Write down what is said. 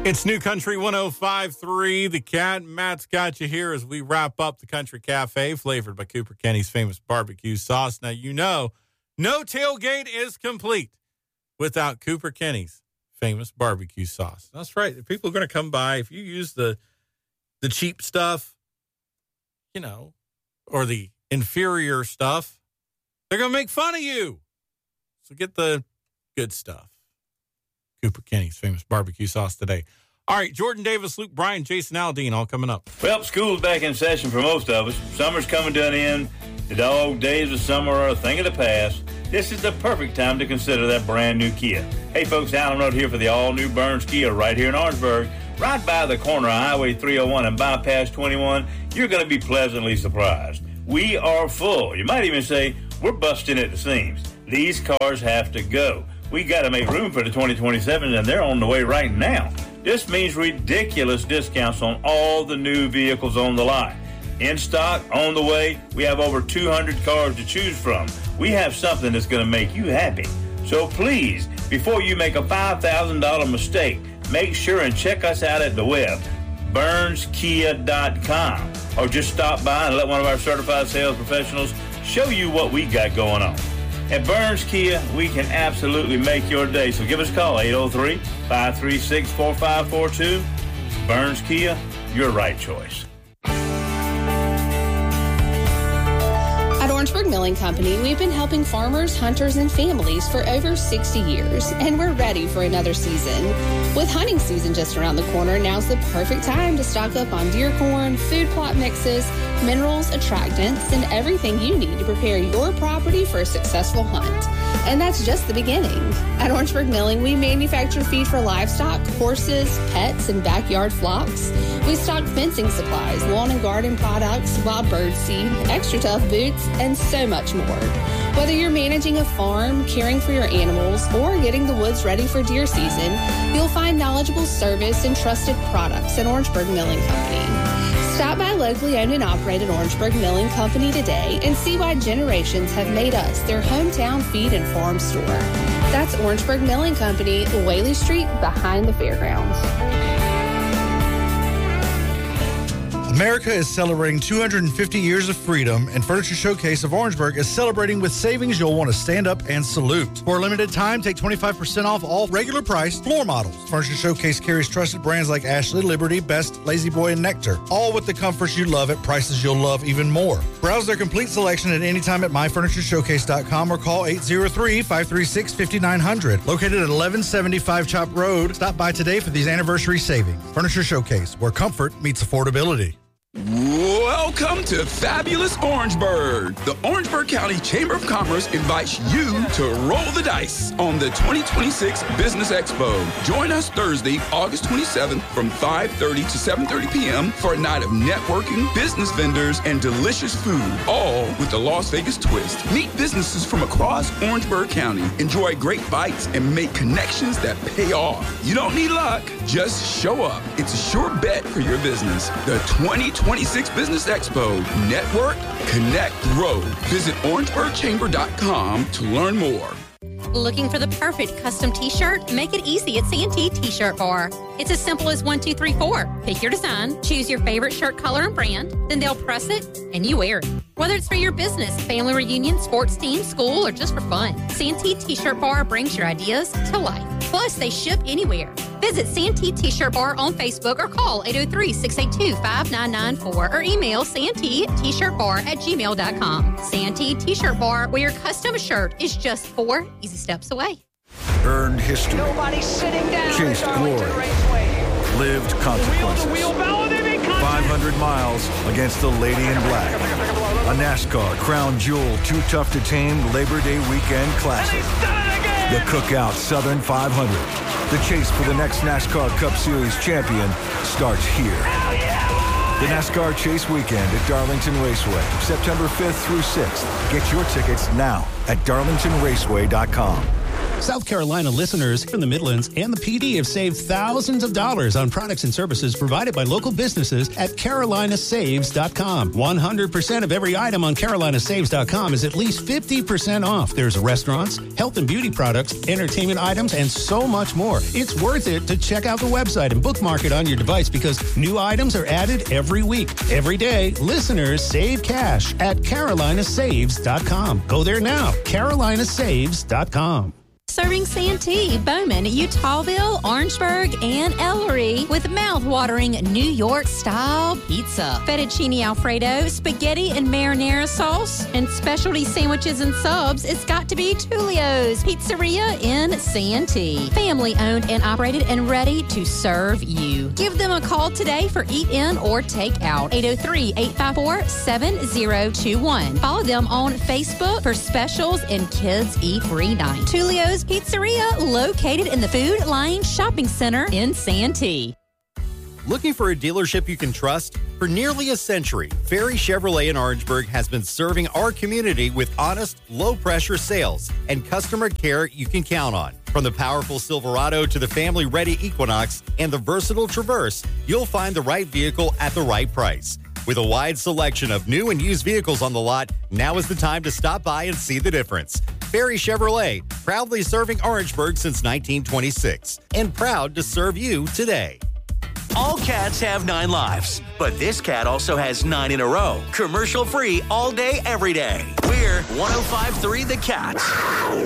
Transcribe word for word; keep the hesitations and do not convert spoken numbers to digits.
It's New Country one oh five point three. The Cat. Matt's got you here as we wrap up the Country Cafe, flavored by Cooper Kenny's famous barbecue sauce. Now, you know, no tailgate is complete without Cooper Kenny's famous barbecue sauce. That's right. People are going to come by. If you use the the cheap stuff, you know, or the inferior stuff, they're going to make fun of you. So get the good stuff. Cooper Kenny's famous barbecue sauce today. All right, Jordan Davis, Luke Bryan, Jason Aldean, all coming up. Well, school's back in session for most of us. Summer's coming to an end. The dog days of summer are a thing of the past. This is the perfect time to consider that brand new Kia. Hey, folks, Alan Road here for the all-new Burns Kia right here in Orangeburg. Right by the corner of Highway three oh one and Bypass twenty-one, you're going to be pleasantly surprised. We are full. You might even say we're busting at the seams. These cars have to go. We got to make room for the twenty twenty-sevens, and they're on the way right now. This means ridiculous discounts on all the new vehicles on the lot. In stock, on the way, we have over two hundred cars to choose from. We have something that's going to make you happy. So please, before you make a five thousand dollars mistake, make sure and check us out at the web, burns kia dot com, or just stop by and let one of our certified sales professionals show you what we got going on. At Burns Kia, we can absolutely make your day. So give us a call, eight oh three, five three six, four five four two. Burns Kia, your right choice. At Orangeburg Milling Company, we've been helping farmers, hunters, and families for over sixty years, and we're ready for another season. With hunting season just around the corner, now's the perfect time to stock up on deer corn, food plot mixes, minerals, attractants, and everything you need to prepare your property for a successful hunt. And that's just the beginning. At Orangeburg Milling, we manufacture feed for livestock, horses, pets, and backyard flocks. We stock fencing supplies, lawn and garden products, wild bird seed, extra tough boots, and so much more. Whether you're managing a farm, caring for your animals, or getting the woods ready for deer season, you'll find knowledgeable service and trusted products at Orangeburg Milling Company. Stop by locally owned and operated Orangeburg Milling Company today and see why generations have made us their hometown feed and farm store. That's Orangeburg Milling Company, Whaley Street, behind the fairgrounds. America is celebrating two hundred fifty years of freedom, and Furniture Showcase of Orangeburg is celebrating with savings you'll want to stand up and salute. For a limited time, take twenty-five percent off all regular priced floor models. Furniture Showcase carries trusted brands like Ashley, Liberty, Best, Lazy Boy, and Nectar, all with the comforts you love at prices you'll love even more. Browse their complete selection at any time at my furniture showcase dot com or call eight oh three, five three six, five nine zero zero. Located at eleven seventy-five Chop Road, stop by today for these anniversary savings. Furniture Showcase, where comfort meets affordability. Welcome to fabulous Orangeburg. The Orangeburg County Chamber of Commerce invites you to roll the dice on the twenty twenty-six Business Expo. Join us Thursday, August twenty-seventh from five thirty to seven thirty p.m. for a night of networking, business vendors, and delicious food, all with the Las Vegas twist. Meet businesses from across Orangeburg County. Enjoy great bites and make connections that pay off. You don't need luck. Just show up. It's a sure bet for your business. The twenty twenty-six Business Expo. Network, connect, grow. Visit orangeburg chamber dot com to learn more. Looking for the perfect custom t-shirt? Make it easy at Santee T-Shirt Bar. It's as simple as one, two, three, four. Pick your design, choose your favorite shirt color and brand, then they'll press it and you wear it. Whether it's for your business, family reunion, sports team, school, or just for fun, Santee T-Shirt Bar brings your ideas to life. Plus, they ship anywhere. Visit Santee T-Shirt Bar on Facebook or call eight oh three, six eight two, five nine nine four or email Santee T-Shirt Bar at gmail dot com. Santee T-Shirt Bar, where your custom shirt is just four easy steps away. Earned history. Nobody's sitting down. Chased glory. Lived consequences. five hundred miles against the Lady in Black. A NASCAR Crown Jewel Too Tough to Tame Labor Day Weekend Classic. The Cookout Southern five hundred. The chase for the next NASCAR Cup Series champion starts here. The NASCAR Chase Weekend at Darlington Raceway, September fifth through sixth. Get your tickets now at darlington raceway dot com. South Carolina listeners from the Midlands and the P D have saved thousands of dollars on products and services provided by local businesses at carolina saves dot com. one hundred percent of every item on carolina saves dot com is at least fifty percent off. There's restaurants, health and beauty products, entertainment items, and so much more. It's worth it to check out the website and bookmark it on your device because new items are added every week. Every day, listeners save cash at carolina saves dot com. Go there now, carolina saves dot com. Serving Santee, Bowman, Utahville, Orangeburg, and Ellery with mouth-watering New York-style pizza. Fettuccine Alfredo, spaghetti and marinara sauce, and specialty sandwiches and subs. It's got to be Tulio's Pizzeria in Santee. Family-owned and operated and ready to serve you. Give them a call today for eat-in or take-out. eight oh three, eight five four, seven oh two one. Follow them on Facebook for specials and Kids Eat Free Night. Tulio's Pizzeria, located in the Food Line Shopping Center in Santee. Looking for a dealership you can trust? For nearly a century, Ferry Chevrolet in Orangeburg has been serving our community with honest, low-pressure sales and customer care you can count on. From the powerful Silverado to the family-ready Equinox and the versatile Traverse, you'll find the right vehicle at the right price. With a wide selection of new and used vehicles on the lot, now is the time to stop by and see the difference. Ferry Chevrolet, proudly serving Orangeburg since nineteen twenty-six, and proud to serve you today. All cats have nine lives, but this cat also has nine in a row. Commercial free all day, every day. We're one oh five point three The Cat.